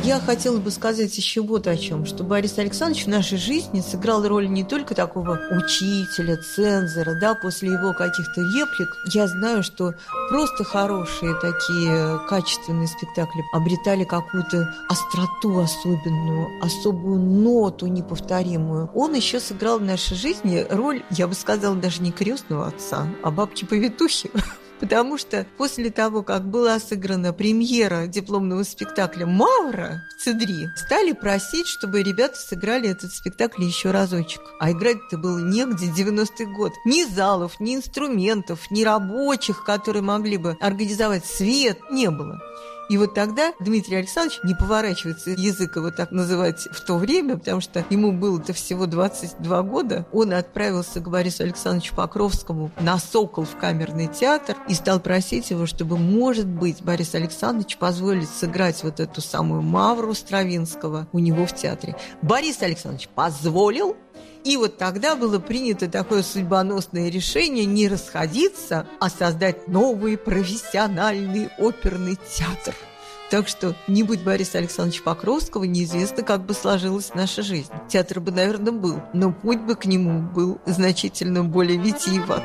Я хотела бы сказать еще вот о чем, что Борис Александрович в нашей жизни сыграл роль не только такого учителя, цензора, да, после его каких-то реплик. Я знаю, что просто хорошие такие качественные спектакли обретали какую-то остроту особенную, особую ноту неповторимую. Он еще сыграл в нашей жизни роль, я бы сказала, даже не крестного отца, а бабки-повитухи. Потому что после того, как была сыграна премьера дипломного спектакля «Мавра» в ЦИДРИ, стали просить, чтобы ребята сыграли этот спектакль еще разочек. А играть-то было негде, 90-й год. Ни залов, ни инструментов, ни рабочих, которые могли бы организовать свет, не было. И вот тогда Дмитрий Александрович, не поворачивается язык его так называть в то время, потому что ему было-то всего 22 года, он отправился к Борису Александровичу Покровскому на «Сокол» в камерный театр и стал просить его, чтобы, может быть, Борис Александрович позволит сыграть вот эту самую «Мавру» Стравинского у него в театре. Борис Александрович позволил. И вот тогда было принято такое судьбоносное решение не расходиться, а создать новый профессиональный оперный театр. Так что не будь Бориса Александровича Покровского, неизвестно, как бы сложилась наша жизнь. Театр бы, наверное, был, но путь бы к нему был значительно более витиеват.